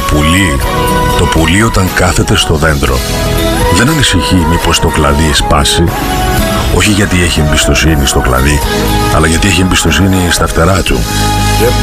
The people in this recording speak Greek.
Το πουλί όταν κάθεται στο δέντρο δεν ανησυχεί μήπως το κλαδί σπάσει. Όχι γιατί έχει εμπιστοσύνη στο κλαδί, αλλά γιατί έχει εμπιστοσύνη στα φτερά του.